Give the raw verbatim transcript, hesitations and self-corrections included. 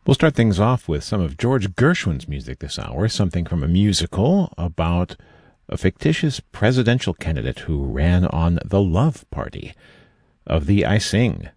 We'll start things off with some of George Gershwin's music this hour, something from a musical about a fictitious presidential candidate who ran on The Love Party. Of the I Sing,